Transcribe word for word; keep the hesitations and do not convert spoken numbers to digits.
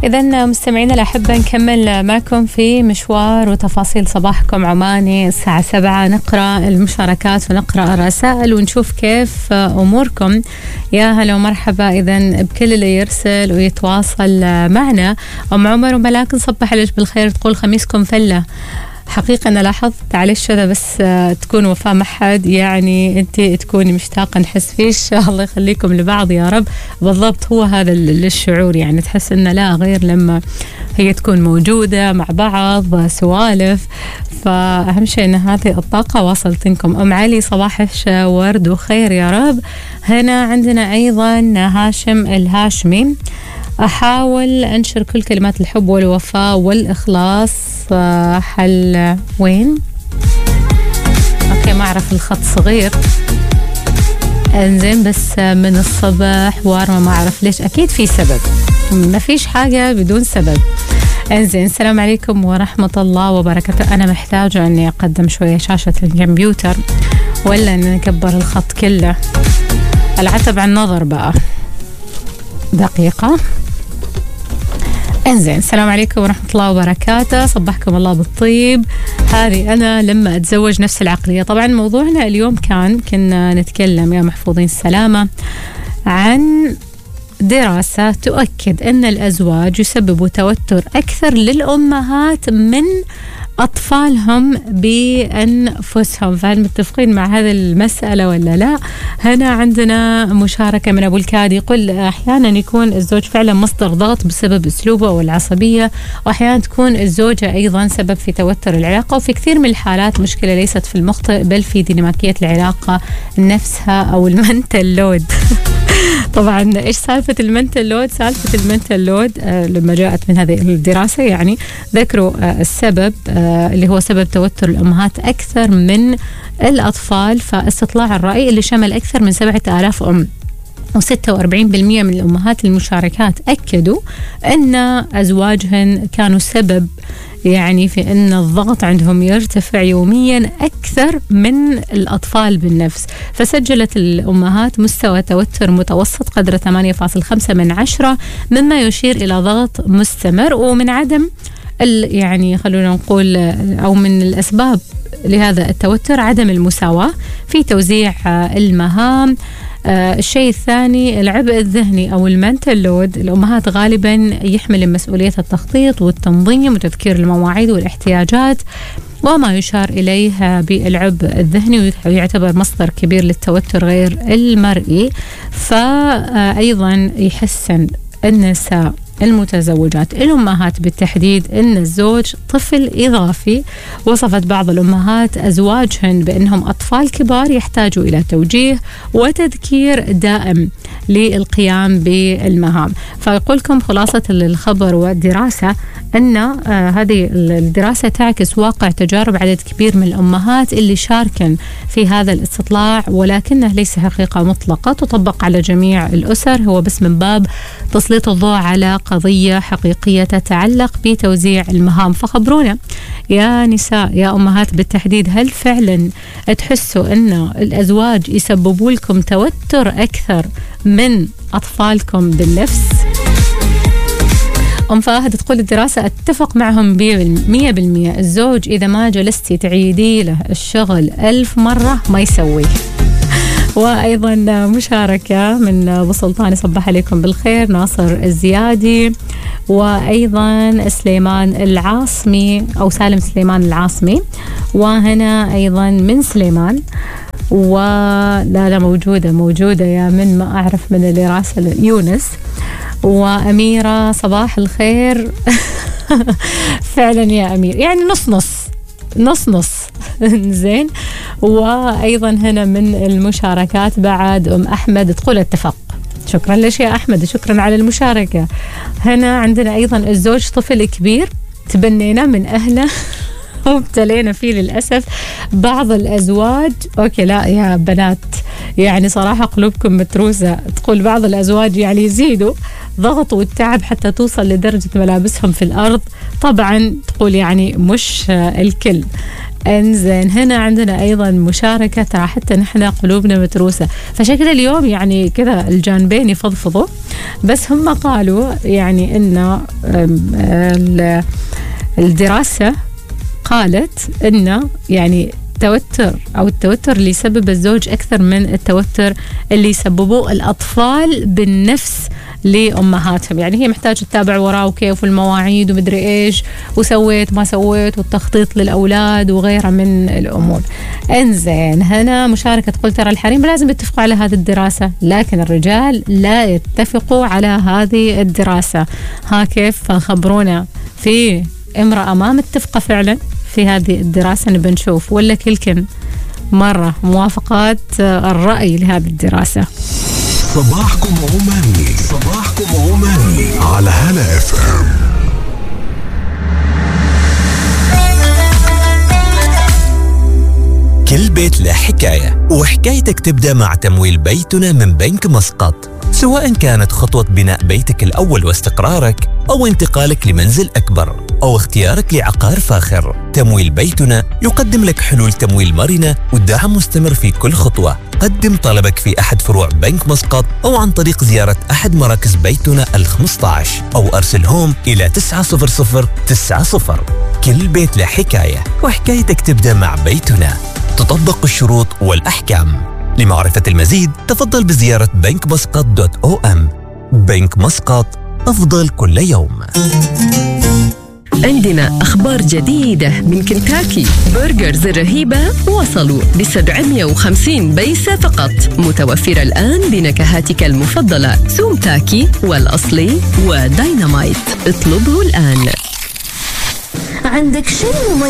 إذن مستمعينا الأحبة، نكمل معكم في مشوار وتفاصيل صباحكم عماني. الساعة سبعة نقرأ المشاركات ونقرأ الرسائل ونشوف كيف أموركم. يا هلا ومرحبا إذن بكل اللي يرسل ويتواصل معنا. أم عمر وملاك نصبح عليك بالخير، تقول خميسكم فلة. حقيقة أنا لاحظت معلش هذا بس تكون وفاة محد، يعني أنت تكوني مشتاقة نحس فيش. الله يخليكم لبعض يا رب. بالضبط هو هذا الشعور، يعني تحس إنه لا غير لما هي تكون موجودة مع بعض سوالف. فأهم شيء إن هذه الطاقة وصلتنكم. أم علي صباحش ورد وخير يا رب. هنا عندنا أيضا هاشم الهاشمي، أحاول أنشر كل كلمات الحب والوفاء والإخلاص. حل وين؟ أوكي ما أعرف، الخط صغير. أنزين بس من الصبح وارمة، ما أعرف ليش، أكيد في سبب، ما فيش حاجة بدون سبب. أنزين السلام عليكم ورحمة الله وبركاته. أنا محتاجة أني أقدم شوية شاشة الكمبيوتر ولا أن نكبر الخط كله. العتب عن النظر بقى. دقيقة. انزين السلام عليكم ورحمة الله وبركاته، صبحكم الله بالطيب. هذه أنا لما أتزوج نفس العقلية. طبعا موضوعنا اليوم كان كنا نتكلم يا محفوظين السلامة عن دراسة تؤكد أن الأزواج يسببوا توتر أكثر للأمهات من أطفالهم بأنفسهم. فهل متفقين مع هذه المسألة ولا لا؟ هنا عندنا مشاركة من أبو الكاد، يقول أحيانا يكون الزوج فعلا مصدر ضغط بسبب أسلوبه والعصبية، وأحيانا تكون الزوجة أيضا سبب في توتر العلاقة، وفي كثير من الحالات مشكلة ليست في المخطئ بل في ديناميكية العلاقة نفسها أو المنتل لود. طبعا إيش سالفة المنتل لود؟ سالفة المنتل لود آه لما جاءت من هذه الدراسة يعني ذكروا آه السبب آه اللي هو سبب توتر الأمهات أكثر من الأطفال. فاستطلاع الرأي اللي شمل أكثر من سبعة آلاف أم وستة وأربعين بالمئة من الأمهات المشاركات أكدوا أن أزواجهن كانوا سبب يعني في أن الضغط عندهم يرتفع يوميا أكثر من الأطفال بالنفس. فسجلت الأمهات مستوى توتر متوسط قدر ثمانية فاصلة خمسة من عشرة، مما يشير إلى ضغط مستمر. ومن عدم يعني خلونا نقول أو من الأسباب لهذا التوتر عدم المساواة في توزيع المهام. آه الشيء الثاني العبء الذهني أو المنتل لود. الأمهات غالبا يحمل مسؤولية التخطيط والتنظيم وتذكير المواعيد والاحتياجات، وما يشار إليه بالعبء الذهني ويعتبر مصدر كبير للتوتر غير المرئي. فأيضا يحسن النساء المتزوجات الأمهات بالتحديد أن الزوج طفل إضافي. وصفت بعض الأمهات أزواجهن بأنهم أطفال كبار يحتاجوا إلى توجيه وتذكير دائم للقيام بالمهام. فيقولكم خلاصة الخبر والدراسة أن آه هذه الدراسة تعكس واقع تجارب عدد كبير من الأمهات اللي شاركن في هذا الاستطلاع، ولكنه ليس حقيقة مطلقة تطبق على جميع الأسر، هو بس من باب تسليط الضوء على قضية حقيقية تتعلق بتوزيع المهام. فخبرونا يا نساء يا أمهات بالتحديد، هل فعلا تحسوا أن الأزواج يسببوا لكم توتر أكثر من أطفالكم بالنفس؟ أم فهد تقول الدراسة أتفق معهم مية بالمية، الزوج إذا ما جلستي تعيدي له الشغل ألف مرة ما يسويه. وأيضا مشاركة من أبو سلطان يصبح عليكم بالخير، ناصر الزيادي، وأيضا سليمان العاصمي أو سالم سليمان العاصمي، وهنا أيضا من سليمان، ولا لا موجودة موجودة يا من ما أعرف من اللي راسل يونس، وأميرة صباح الخير. فعلا يا أمير يعني نص نص نص نص زين. وأيضا هنا من المشاركات بعد أم أحمد تقول اتفق. شكرا لك يا أحمد، شكرا على المشاركة. هنا عندنا أيضا الزوج طفل كبير تبنينا من أهله وابتلينا فيه للأسف. بعض الأزواج أوكي لا يا بنات يعني صراحة قلوبكم متروسة، تقول بعض الأزواج يعني يزيدوا ضغط والتعب حتى توصل لدرجة ملابسهم في الأرض. طبعا تقول يعني مش الكل. انزين هنا عندنا ايضا مشاركه، ترى حتى نحن قلوبنا متروسه، فشكل اليوم يعني كذا الجانبين يفضفضوا. بس هم قالوا يعني ان الدراسه قالت ان يعني التوتر او التوتر اللي يسبب الزوج اكثر من التوتر اللي يسببوه الاطفال بالنفس لأمهاتهم. يعني هي محتاجة تتابع وراه وكيف المواعيد ومدري إيش وسويت ما سويت والتخطيط للأولاد وغيرها من الأمور. إنزين هنا مشاركة تقول ترى الحريم لازم يتفقوا على هذه الدراسة، لكن الرجال لا يتفقوا على هذه الدراسة. ها كيف؟ فخبرونا في امرأة ما متفقة فعلا في هذه الدراسة نبي نشوف، ولا كلكن مرة موافقات الرأي لهذه الدراسة. صباحكم عماني، صباحكم عماني على هلا اف ام. كل بيت له حكاية، وحكايتك تبدأ مع تمويل بيتنا من بنك مسقط. سواء كانت خطوة بناء بيتك الأول واستقرارك، أو انتقالك لمنزل أكبر، أو اختيارك لعقار فاخر، تمويل بيتنا يقدم لك حلول تمويل مرنة والدعم مستمر في كل خطوة. قدم طلبك في أحد فروع بنك مسقط أو عن طريق زيارة أحد مراكز بيتنا الخمسة عشر، أو أرسلهم إلى تسعة صفر صفر تسعة صفر. كل بيت له حكاية، وحكايتك تبدأ مع بيتنا. تطبق الشروط والأحكام. لمعرفة المزيد تفضل بزيارة بنك مسقط دوت أو أم. بنك مسقط، أفضل كل يوم. عندنا أخبار جديدة من كنتاكي. برجرز الرهيبة وصلوا ب سبعمية وخمسين بيسة فقط، متوفرة الآن بنكهاتك المفضلة سوم تاكي والأصلي وداينامايت. اطلبه الآن. عندك شيء مميز